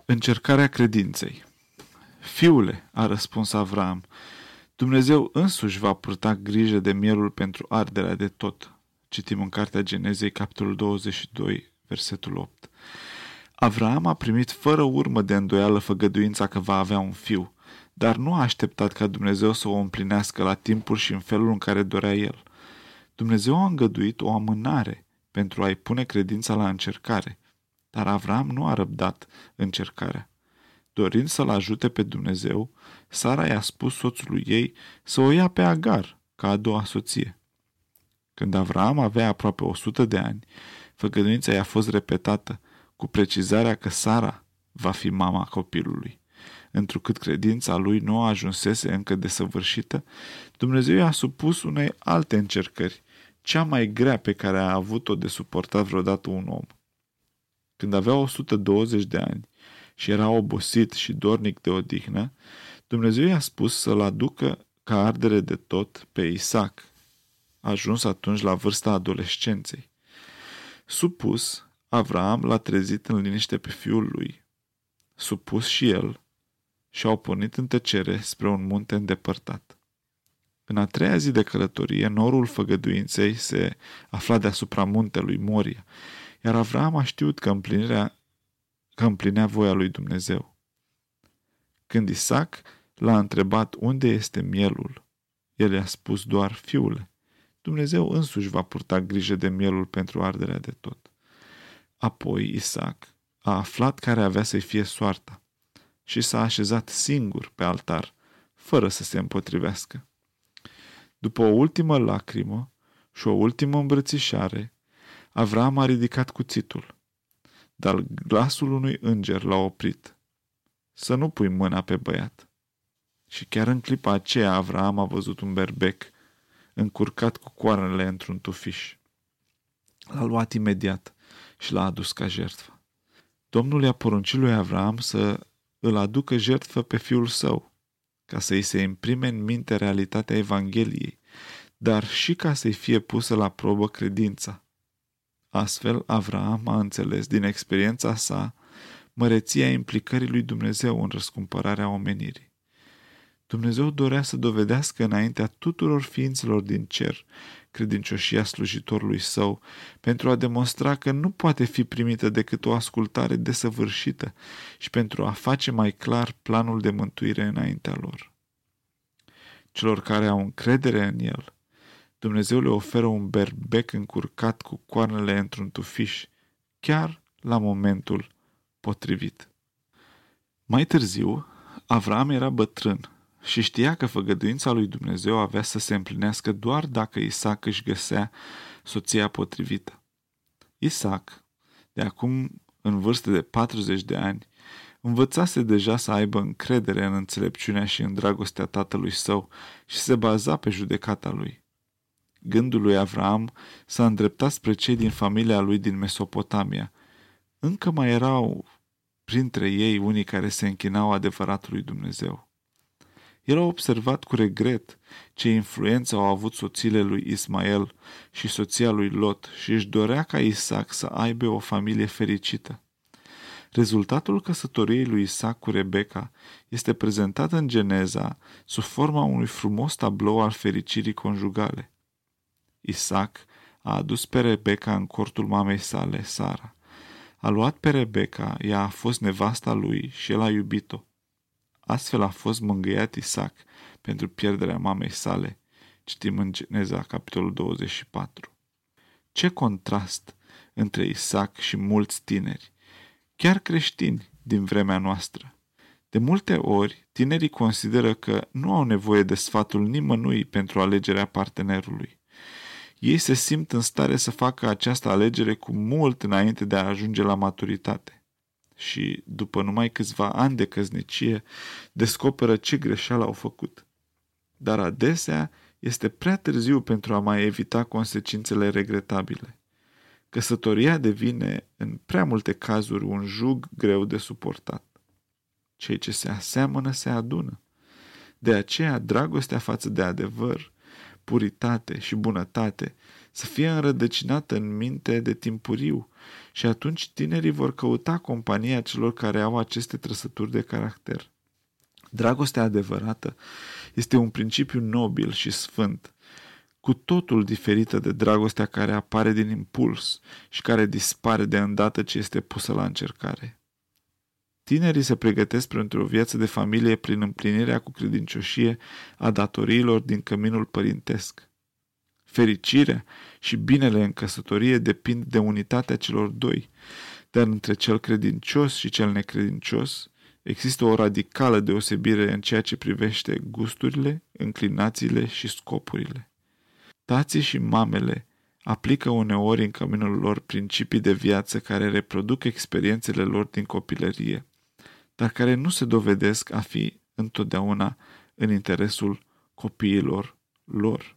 Încercarea credinței. Fiule, a răspuns Avram, Dumnezeu însuși va purta grijă de mielul pentru arderea de tot. Citim în Cartea Genezei, capitolul 22, versetul 8. Avram a primit fără urmă de îndoială făgăduința că va avea un fiu, dar nu a așteptat ca Dumnezeu să o împlinească la timpul și în felul în care dorea el. Dumnezeu a îngăduit o amânare pentru a-i pune credința la încercare, dar Avram nu a răbdat încercarea. Dorind să-l ajute pe Dumnezeu, Sara i-a spus soțului ei să o ia pe Agar ca a doua soție. Când Avram avea aproape 100 de ani, făgăduința i-a fost repetată cu precizarea că Sara va fi mama copilului. Întrucât credința lui nu a ajunsese încă desăvârșită, Dumnezeu i-a supus unei alte încercări, cea mai grea pe care a avut-o de suportat vreodată un om. Când avea 120 de ani și era obosit și dornic de odihnă, Dumnezeu i-a spus să-l aducă ca ardere de tot pe Isaac, ajuns atunci la vârsta adolescenței. Supus, Avram l-a trezit în liniște pe fiul lui. Supus și el, și-au pornit în tăcere spre un munte îndepărtat. În a treia zi de călătorie, norul făgăduinței se afla deasupra muntelui Moria, iar Avram a știut că împlinea voia lui Dumnezeu. Când Isaac l-a întrebat unde este mielul, el i-a spus doar, fiule, Dumnezeu însuși va purta grijă de mielul pentru arderea de tot. Apoi Isaac a aflat care avea să-i fie soarta și s-a așezat singur pe altar, fără să se împotrivească. După o ultimă lacrimă și o ultimă îmbrățișare, Avram a ridicat cuțitul, dar glasul unui înger l-a oprit. Să nu pui mâna pe băiat. Și chiar în clipa aceea Avram a văzut un berbec încurcat cu coarnele într-un tufiș. L-a luat imediat și l-a adus ca jertfă. Domnul i-a poruncit lui Avram să îl aducă jertfă pe fiul său, ca să-i se imprime în minte realitatea Evangheliei, dar și ca să-i fie pusă la probă credința. Astfel, Avram a înțeles din experiența sa măreția implicării lui Dumnezeu în răscumpărarea omenirii. Dumnezeu dorea să dovedească înaintea tuturor ființelor din cer credincioșia slujitorului său, pentru a demonstra că nu poate fi primită decât o ascultare desăvârșită și pentru a face mai clar planul de mântuire înaintea lor. Celor care au încredere în el, Dumnezeu le oferă un berbec încurcat cu coarnele într-un tufiș, chiar la momentul potrivit. Mai târziu, Avram era bătrân și știa că făgăduința lui Dumnezeu avea să se împlinească doar dacă Isaac își găsea soția potrivită. Isaac, de acum în vârstă de 40 de ani, învățase deja să aibă încredere în înțelepciunea și în dragostea tatălui său și se baza pe judecata lui. Gândul lui Avram s-a îndreptat spre cei din familia lui din Mesopotamia. Încă mai erau printre ei unii care se închinau adevăratului Dumnezeu. El a observat cu regret ce influență au avut soțiile lui Ismael și soția lui Lot și își dorea ca Isaac să aibă o familie fericită. Rezultatul căsătoriei lui Isaac cu Rebecca este prezentat în Geneza sub forma unui frumos tablou al fericirii conjugale. Isaac a adus pe Rebecca în cortul mamei sale, Sara. A luat pe Rebecca, ea a fost nevasta lui și el a iubit-o. Astfel a fost mângâiat Isaac pentru pierderea mamei sale. Citim în Geneza, capitolul 24. Ce contrast între Isaac și mulți tineri, chiar creștini din vremea noastră. De multe ori, tinerii consideră că nu au nevoie de sfatul nimănui pentru alegerea partenerului. Ei se simt în stare să facă această alegere cu mult înainte de a ajunge la maturitate. Și, după numai câțiva ani de căsnicie, descoperă ce greșeală au făcut. Dar adesea este prea târziu pentru a mai evita consecințele regretabile. Căsătoria devine, în prea multe cazuri, un jug greu de suportat. Cei ce se aseamănă se adună. De aceea, dragostea față de adevăr puritate și bunătate să fie înrădăcinată în minte de timpuriu și atunci tinerii vor căuta compania celor care au aceste trăsături de caracter. Dragostea adevărată este un principiu nobil și sfânt, cu totul diferită de dragostea care apare din impuls și care dispare de îndată ce este pusă la încercare. Tinerii se pregătesc pentru o viață de familie prin împlinirea cu credincioșie a datoriilor din căminul părintesc. Fericirea și binele în căsătorie depind de unitatea celor doi, dar între cel credincios și cel necredincios există o radicală deosebire în ceea ce privește gusturile, înclinațiile și scopurile. Tații și mamele aplică uneori în căminul lor principii de viață care reproduc experiențele lor din copilărie, dar care nu se dovedesc a fi întotdeauna în interesul copiilor lor.